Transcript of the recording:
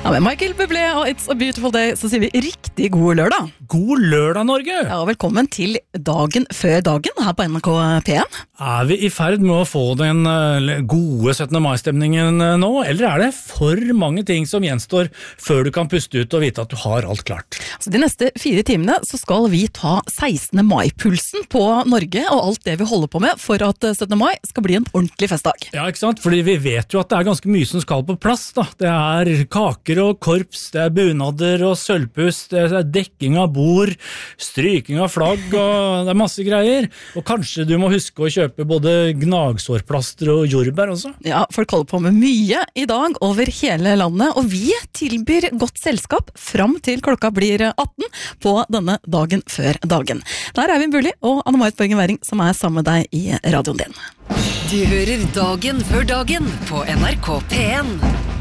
Ja, med Michael Bublé og It's a Beautiful Day så sier vi riktig god lørdag. God lørdag, Norge! Ja, og velkommen til dagen før dagen her på NRK P1. Er vi i ferd med å få den gode 17. mai-stemningen nå, eller er det for mange ting som gjenstår før du kan puste ut og vite at du har alt klart? Så de neste 4 timene så skal vi ta 16. mai-pulsen på Norge og alt det vi holder på med for at 17. mai skal bli en ordentlig festdag. Ja, ikke sant? Fordi vi vet jo at det er ganske mye som skal på plass, da. Det er kaker og korps, det er bunader og sølvpuss, det er dekking av bord, stryking av flagg, og det er masse greier. Og kanskje du må huske å kjøpe både gnagsårplaster og jordbær også? Ja, folk holder på med mye i dag over hele landet, og vi tilbyr godt selskap fram til klokka blir 18 på denne dagen før dagen. Der er Eivind Bulli og Anne-Marit Borgen Werring som er sammen med deg i radioen din. Du hører dagen før dagen på NRK P1.